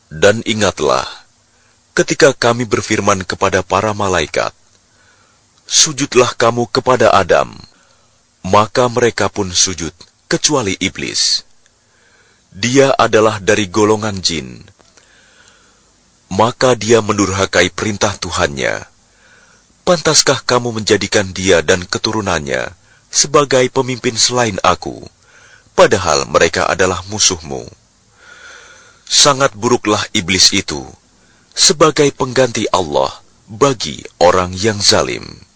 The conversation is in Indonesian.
Dan ingatlah, ketika kami berfirman kepada para malaikat, "Sujudlah kamu kepada Adam," maka mereka pun sujud, kecuali iblis. Dia adalah dari golongan jin. Maka dia mendurhakai perintah Tuhannya. Pantaskah kamu menjadikan dia dan keturunannya sebagai pemimpin selain aku, padahal mereka adalah musuhmu? Sangat buruklah iblis itu sebagai pengganti Allah bagi orang yang zalim.